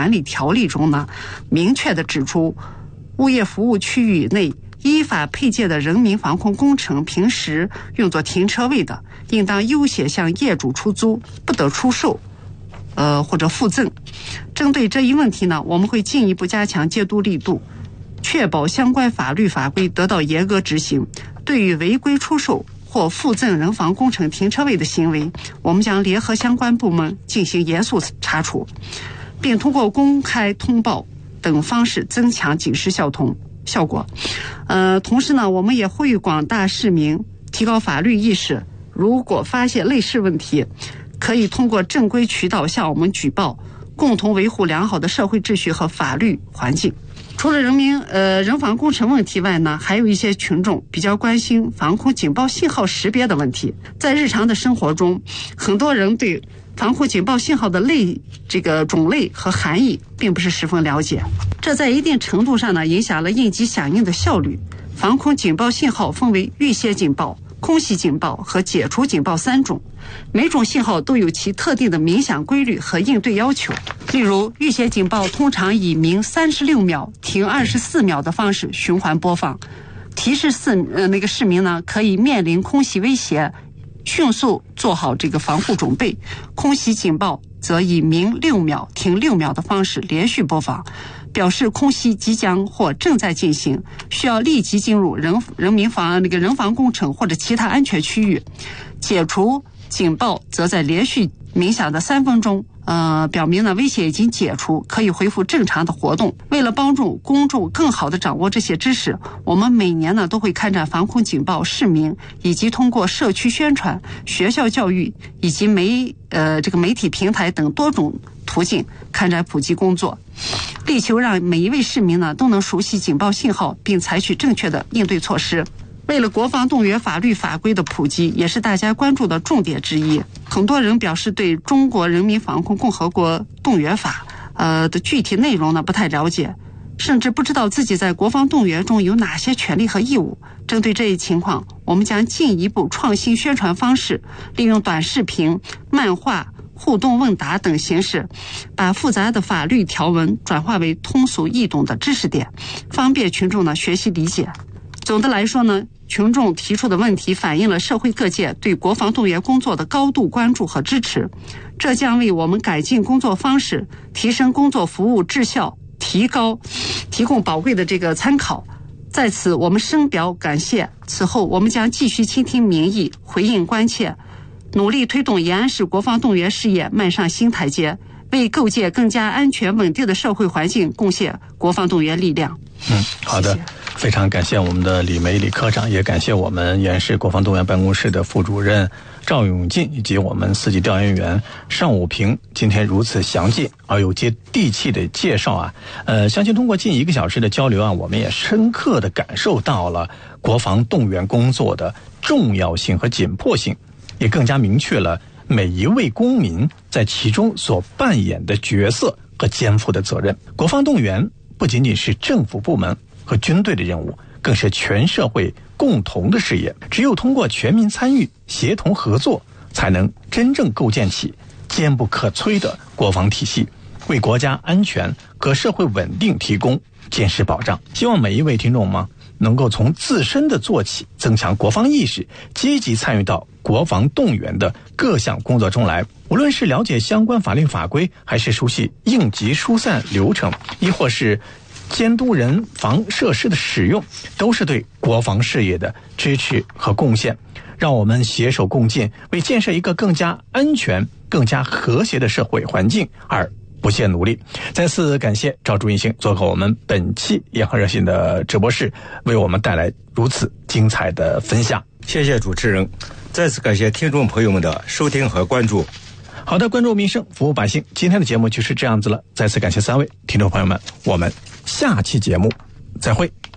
管理条例中呢，明确地指出，物业服务区域内依法配建的人民防控工程平时用作停车位的，应当优先向业主出租，不得出售或者附赠。针对这一问题呢，我们会进一步加强监督力度，确保相关法律法规得到严格执行。对于违规出售或附赠人防工程停车位的行为，我们将联合相关部门进行严肃查处，并通过公开通报等方式增强警示效果。同时呢，我们也呼吁广大市民提高法律意识，如果发现类似问题，可以通过正规渠道向我们举报，共同维护良好的社会秩序和法律环境。除了人防工程问题外呢，还有一些群众比较关心防空警报信号识别的问题。在日常的生活中，很多人对防空警报信号的种类和含义并不是十分了解，这在一定程度上呢影响了应急响应的效率。防空警报信号分为预先警报、空袭警报和解除警报3种，每种信号都有其特定的鸣响规律和应对要求。例如，预先警报通常以鸣36秒、停24秒的方式循环播放，提示市民呢可以面临空袭威胁，迅速做好这个防护准备。空袭警报则以鸣6秒、停6秒的方式连续播放，表示空袭即将或正在进行，需要立即进入人防工程或者其他安全区域。解除警报则在连续鸣响的3分钟，表明呢威胁已经解除，可以恢复正常的活动。为了帮助公众更好地掌握这些知识，我们每年呢都会开展防空警报市民，以及通过社区宣传、学校教育以及媒体平台等多种途径开展普及工作，力求让每一位市民呢都能熟悉警报信号，并采取正确的应对措施。为了国防动员法律法规的普及，也是大家关注的重点之一。很多人表示对中国人民防控共和国动员法的具体内容呢不太了解，甚至不知道自己在国防动员中有哪些权利和义务。针对这一情况，我们将进一步创新宣传方式，利用短视频、漫画、互动问答等形式，把复杂的法律条文转化为通俗易懂的知识点，方便群众呢学习理解。总的来说呢，群众提出的问题反映了社会各界对国防动员工作的高度关注和支持，这将为我们改进工作方式、提升工作服务质效提供宝贵的这个参考。在此我们深表感谢。此后我们将继续倾听民意，回应关切，努力推动延安市国防动员事业迈上新台阶，为构建更加安全稳定的社会环境贡献国防动员力量。 好的，谢谢。非常感谢我们的李梅李科长，也感谢我们延安市国防动员办公室的副主任赵永进以及我们4级调研员尚武平今天如此详尽而又接地气的介绍啊。相信通过近1个小时的交流啊，我们也深刻地感受到了国防动员工作的重要性和紧迫性，也更加明确了每一位公民在其中所扮演的角色和肩负的责任。国防动员不仅仅是政府部门和军队的任务，更是全社会共同的事业。只有通过全民参与、协同合作，才能真正构建起坚不可摧的国防体系，为国家安全和社会稳定提供坚实保障。希望每一位听众们能够从自身的做起，增强国防意识，积极参与到国防动员的各项工作中来。无论是了解相关法律法规，还是熟悉应急疏散流程，亦或是监督人防设施的使用，都是对国防事业的支持和贡献。让我们携手共进，为建设一个更加安全、更加和谐的社会环境而不懈努力。再次感谢赵朱运星做客我们本期延安热线的直播室，为我们带来如此精彩的分享。 谢谢主持人，再次感谢听众朋友们的收听和关注。 好的，关注民生，服务百姓，今天的节目就是这样子了。再次感谢3位听众朋友们，我们下期节目再会。